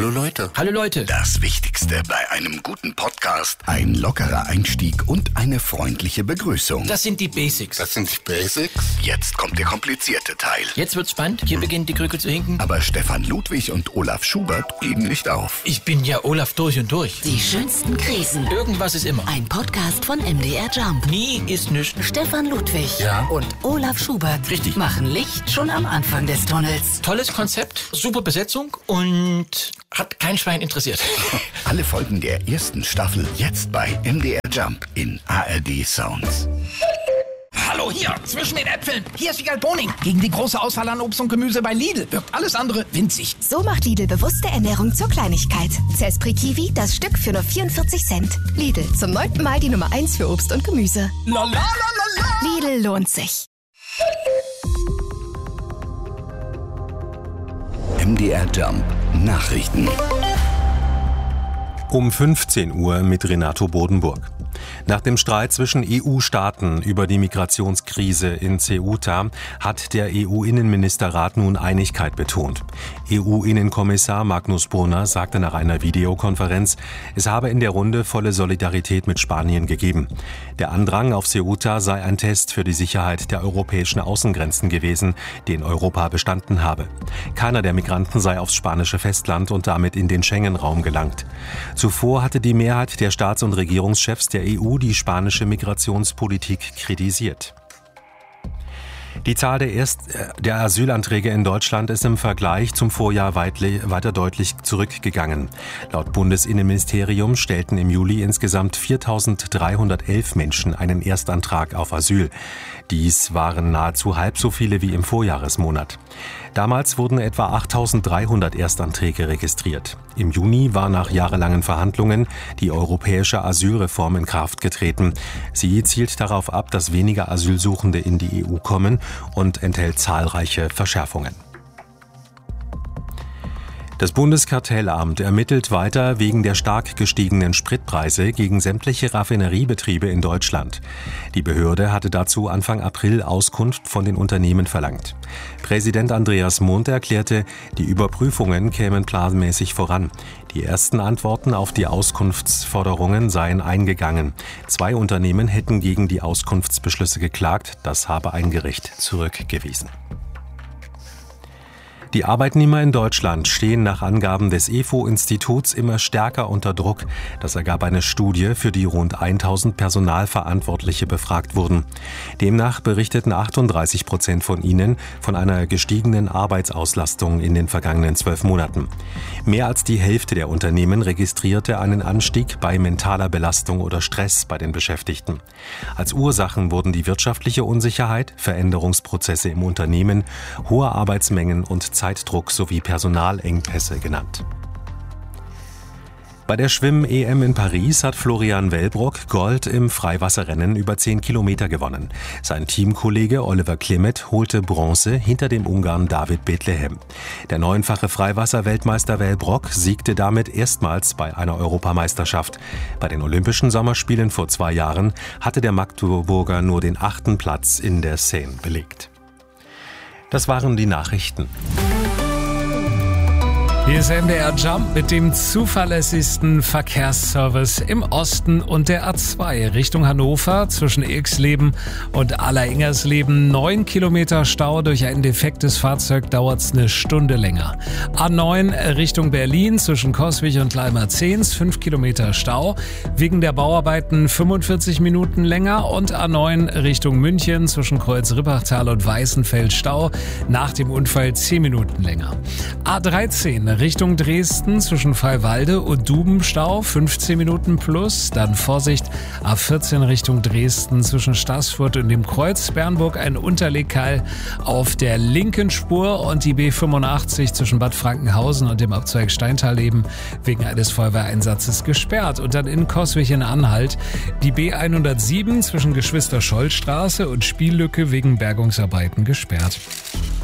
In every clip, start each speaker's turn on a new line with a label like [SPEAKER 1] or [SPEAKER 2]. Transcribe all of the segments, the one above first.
[SPEAKER 1] Hallo Leute.
[SPEAKER 2] Hallo Leute.
[SPEAKER 1] Das Wichtigste bei einem guten Podcast: ein lockerer Einstieg und eine freundliche Begrüßung.
[SPEAKER 2] Das sind die Basics.
[SPEAKER 1] Das sind die Basics? Jetzt kommt der komplizierte Teil.
[SPEAKER 2] Jetzt wird's spannend. Hier beginnt die Krücke zu hinken.
[SPEAKER 1] Aber Stefan Ludwig und Olaf Schubert geben nicht auf.
[SPEAKER 2] Ich bin ja Olaf durch und durch.
[SPEAKER 3] Die schönsten Krisen.
[SPEAKER 2] Irgendwas ist immer.
[SPEAKER 3] Ein Podcast von MDR Jump.
[SPEAKER 2] Nie ist nichts.
[SPEAKER 3] Stefan Ludwig
[SPEAKER 2] Ja.
[SPEAKER 3] und Olaf Schubert
[SPEAKER 2] Richtig.
[SPEAKER 3] machen Licht schon am Anfang des Tunnels.
[SPEAKER 2] Tolles Konzept, super Besetzung und hat kein Schwein interessiert.
[SPEAKER 1] Alle Folgen der ersten Staffel jetzt bei MDR Jump in ARD Sounds.
[SPEAKER 4] Hallo hier, zwischen den Äpfeln. Hier ist Wiegald Boning. Gegen die große Auswahl an Obst und Gemüse bei Lidl wirkt alles andere winzig.
[SPEAKER 5] So macht Lidl bewusste Ernährung zur Kleinigkeit. Zespri Kiwi, das Stück für nur 44 Cent. Lidl, zum 9. Mal die Nummer 1 für Obst und Gemüse.
[SPEAKER 4] La la la la la.
[SPEAKER 5] Lidl lohnt sich.
[SPEAKER 1] MDR Jump Nachrichten.
[SPEAKER 6] Um 15 Uhr mit Renato Bodenburg. Nach dem Streit zwischen EU-Staaten über die Migrationskrise in Ceuta hat der EU-Innenministerrat nun Einigkeit betont. EU-Innenkommissar Magnus Brunner sagte nach einer Videokonferenz, es habe in der Runde volle Solidarität mit Spanien gegeben. Der Andrang auf Ceuta sei ein Test für die Sicherheit der europäischen Außengrenzen gewesen, den Europa bestanden habe. Keiner der Migranten sei aufs spanische Festland und damit in den Schengen-Raum gelangt. Zuvor hatte die Mehrheit der Staats- und Regierungschefs der EU die spanische Migrationspolitik kritisiert. Die Zahl der Asylanträge in Deutschland ist im Vergleich zum Vorjahr weiter deutlich zurückgegangen. Laut Bundesinnenministerium stellten im Juli insgesamt 4.311 Menschen einen Erstantrag auf Asyl. Dies waren nahezu halb so viele wie im Vorjahresmonat. Damals wurden etwa 8.300 Erstanträge registriert. Im Juni war nach jahrelangen Verhandlungen die europäische Asylreform in Kraft getreten. Sie zielt darauf ab, dass weniger Asylsuchende in die EU kommen und enthält zahlreiche Verschärfungen. Das Bundeskartellamt ermittelt weiter wegen der stark gestiegenen Spritpreise gegen sämtliche Raffineriebetriebe in Deutschland. Die Behörde hatte dazu Anfang April Auskunft von den Unternehmen verlangt. Präsident Andreas Mundt erklärte, die Überprüfungen kämen planmäßig voran. Die ersten Antworten auf die Auskunftsforderungen seien eingegangen. 2 Unternehmen hätten gegen die Auskunftsbeschlüsse geklagt, das habe ein Gericht zurückgewiesen. Die Arbeitnehmer in Deutschland stehen nach Angaben des EFO-Instituts immer stärker unter Druck. Das ergab eine Studie, für die rund 1.000 Personalverantwortliche befragt wurden. Demnach berichteten 38% von ihnen von einer gestiegenen Arbeitsauslastung in den vergangenen 12 Monaten. Mehr als die Hälfte der Unternehmen registrierte einen Anstieg bei mentaler Belastung oder Stress bei den Beschäftigten. Als Ursachen wurden die wirtschaftliche Unsicherheit, Veränderungsprozesse im Unternehmen, hohe Arbeitsmengen und Zeitdruck sowie Personalengpässe genannt. Bei der Schwimm-EM in Paris hat Florian Wellbrock Gold im Freiwasserrennen über 10 Kilometer gewonnen. Sein Teamkollege Oliver Klimet holte Bronze hinter dem Ungarn David Bethlehem. Der 9-fache Freiwasser-Weltmeister Wellbrock siegte damit erstmals bei einer Europameisterschaft. Bei den Olympischen Sommerspielen vor 2 Jahren hatte der Magdeburger nur den 8. Platz in der Seine belegt. Das waren die Nachrichten.
[SPEAKER 7] Hier ist MDR Jump mit dem zuverlässigsten Verkehrsservice im Osten und der A2 Richtung Hannover zwischen Ilksleben und Alleringers-Leben. 9 Kilometer Stau. Durch ein defektes Fahrzeug dauert es eine Stunde länger. A9 Richtung Berlin zwischen Coswig und Leimer-Zehns 5 Kilometer Stau. Wegen der Bauarbeiten 45 Minuten länger. Und A9 Richtung München zwischen Kreuz-Rippachtal und Weißenfeld Stau. Nach dem Unfall 10 Minuten länger. A13 Richtung Dresden zwischen Freiwalde und Dubenstau 15 Minuten plus. Dann Vorsicht, A14 Richtung Dresden zwischen Staßfurt und dem Kreuz Bernburg ein Unterlegkeil auf der linken Spur und die B85 zwischen Bad Frankenhausen und dem Abzweig Steintalleben wegen eines Feuerwehreinsatzes gesperrt. Und dann in Coswig in Anhalt die B107 zwischen Geschwister-Scholl-Straße und Spiellücke wegen Bergungsarbeiten gesperrt.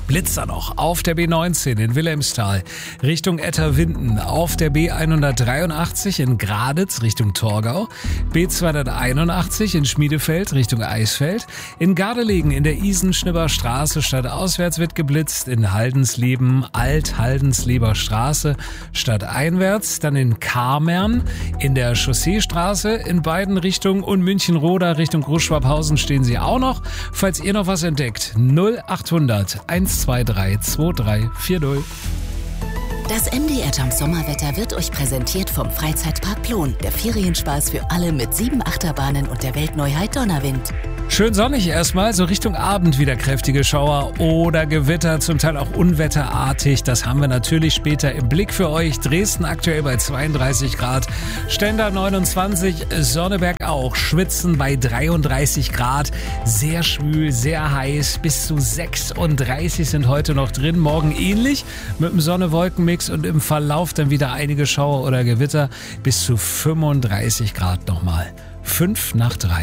[SPEAKER 7] Blitzer noch auf der B19 in Wilhelmsthal Richtung Etterwinden, auf der B183 in Graditz Richtung Torgau, B281 in Schmiedefeld Richtung Eisfeld, in Gardelegen in der Isenschnibber Straße stadtauswärts wird geblitzt, in Haldensleben Alt-Haldensleber Straße stadteinwärts, dann in Kamern in der Chausseestraße in beiden Richtungen und München-Roda Richtung Großschwabhausen stehen sie auch noch. Falls ihr noch was entdeckt, 0800 123 2340.
[SPEAKER 3] Das MDR Jump Sommerwetter wird euch präsentiert vom Freizeitpark Plon. Der Ferienspaß für alle mit 7 Achterbahnen und der Weltneuheit Donnerwind.
[SPEAKER 7] Schön sonnig erstmal, so Richtung Abend wieder kräftige Schauer oder Gewitter, zum Teil auch unwetterartig. Das haben wir natürlich später im Blick für euch. Dresden aktuell bei 32 Grad, Stendal 29, Sonneberg auch, Schwitzen bei 33 Grad. Sehr schwül, sehr heiß, bis zu 36 sind heute noch drin. Morgen ähnlich mit dem Sonne-Wolken-Mix und im Verlauf dann wieder einige Schauer oder Gewitter. Bis zu 35 Grad nochmal. 5 nach 3.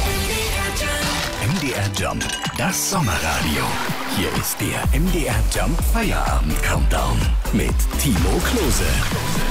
[SPEAKER 1] MDR Jump, das Sommerradio. Hier ist der MDR Jump Feierabend Countdown mit Timo Klose.